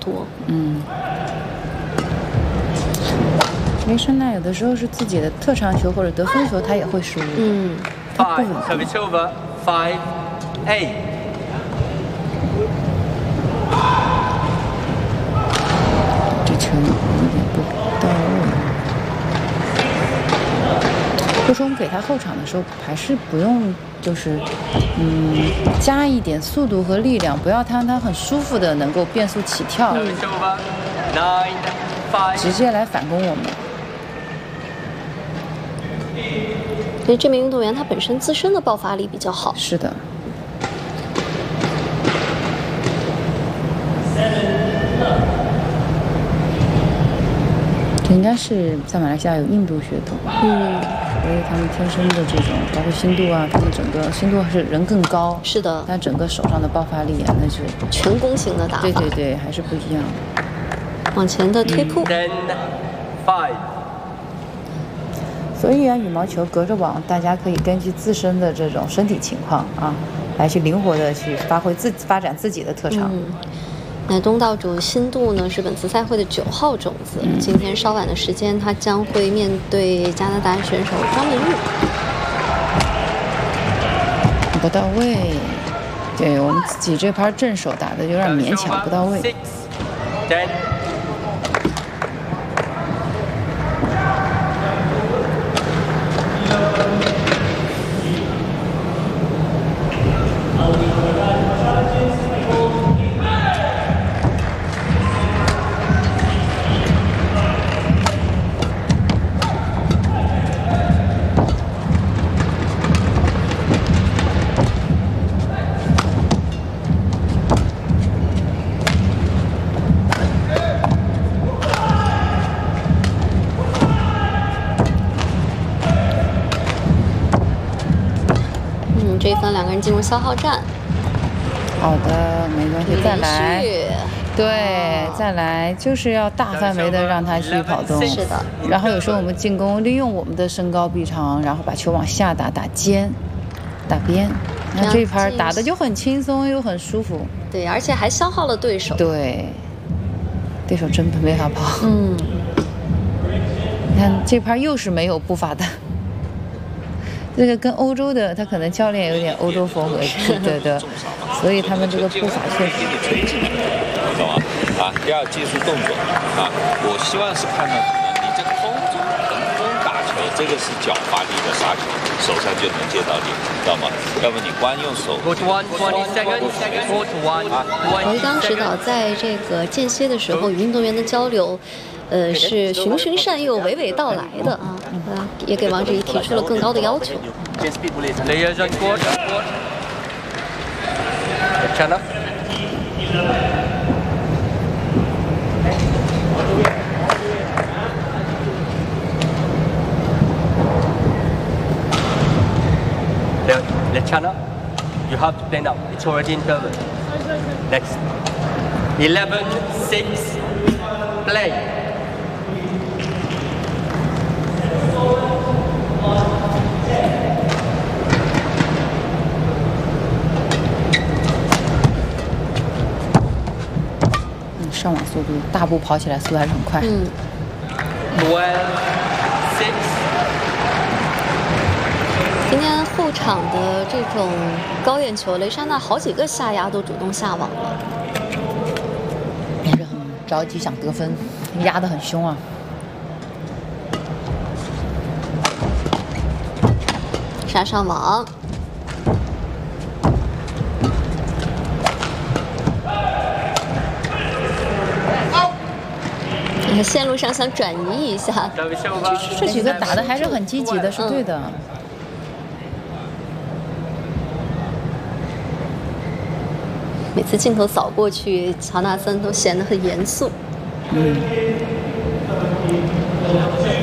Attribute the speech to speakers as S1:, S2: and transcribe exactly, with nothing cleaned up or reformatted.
S1: 多。
S2: 嗯，因为申奈有的时候是自己的特长球或者得分球，他也会失误。
S1: 嗯，
S2: 他不稳
S3: Five,
S2: 定。
S3: service over. Five, eight.
S2: 这球有点不到位。就说我们给他后场的时候，还是不用就是嗯加一点速度和力量，不要让他很舒服的能够变速起跳，
S3: Service over. Nine, five.
S2: 直接来反攻我们。
S1: 所以这名运动员他本身自身的爆发力比较好。
S2: 是的。这应该是在马来西亚有印度血统，
S1: 嗯，
S2: 所以他们天生的这种，包括心度啊，他们整个心度是人更高，
S1: 是的，
S2: 但整个手上的爆发力啊，那是
S1: 全攻型的打法。
S2: 对对对，还是不一样。
S1: 往前的推扑。
S3: Ten, five.
S2: 所以啊，羽毛球隔着网，大家可以根据自身的这种身体情况啊，来去灵活的去发挥自发展自己的特长。
S1: 嗯，那东道主新度呢是本次赛会的九号种子，
S2: 嗯、
S1: 今天稍晚的时间，他将会面对加拿大选手张文玉。
S2: 不到位，对我们自己这盘正手打的有点勉强，不到位。
S3: Six, ten.
S1: 这一分两个人进入消耗战。
S2: 好的，没关系，再来。
S1: 连续
S2: 对，再来，就是要大范围的让他去跑动。
S1: 是的。
S2: 然后有时候我们进攻，利用我们的身高臂长，然后把球往下打，打尖，打边。那这一盘打的就很轻松，又很舒服。
S1: 对，而且还消耗了对手。
S2: 对，对手真没法跑。
S1: 嗯。
S2: 你看这盘又是没有步伐的。这个跟欧洲的，他可能教练有点欧洲风格，对的，所以他们这个步伐确实。
S4: 懂吗？啊，第二技术动作啊，我希望是看到可能你这空中横空打球，这个是脚发力的杀球，手上就能接到力，知道吗？要不你光用手。
S3: Forty-one, twenty seconds. Forty-one, twenty
S1: 我刚指导在这个间歇的时候，与运动员的交流。呃，是循循善诱、娓娓道来的啊，啊，也给王志怡提出了更高的要求。
S3: Players on court. Chana. Lechana, you have to play now. It's already interval. Next. Eleven, six, play.
S2: 上网速度，大步跑起来速度还是很快。
S1: 嗯。
S3: Well, six.
S1: 今天后场的这种高远球，雷莎娜好几个下压都主动下网了，
S2: 也是很着急想得分，压得很凶啊。
S1: 杀上网。线路上想转移一下，
S2: 这这几个打的还是很积极的，是对的。嗯、
S1: 每次镜头扫过去，乔纳森都显得很严肃。
S2: 嗯。